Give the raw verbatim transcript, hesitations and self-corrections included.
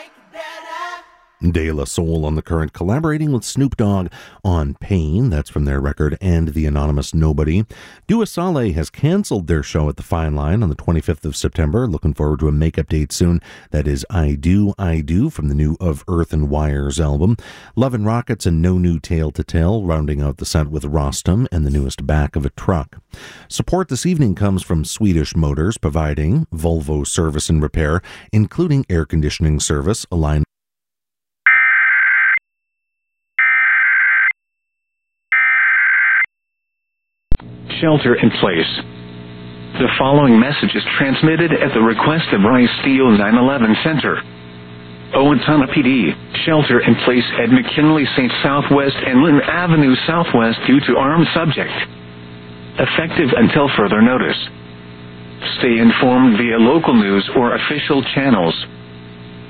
De La Soul on The Current, collaborating with Snoop Dogg on Pain. That's from their record And the Anonymous Nobody. Dua Saleh has canceled their show at the Fine Line on the twenty-fifth of September. Looking forward to a makeup date soon. That is I Do, I Do from the new Of Earth and Wires album. Love and Rockets and No New Tale to Tell, rounding out the set with Rostam and the newest Back of a Truck. Support this evening comes from Swedish Motors, providing Volvo service and repair, including air conditioning service, aligned Shelter in place. The following message is transmitted at the request of Rice Steel nine eleven Center. Owatonna P D, shelter in place at McKinley Saint Southwest and Lynn Avenue Southwest due to armed subject. Effective until further notice. Stay informed via local news or official channels.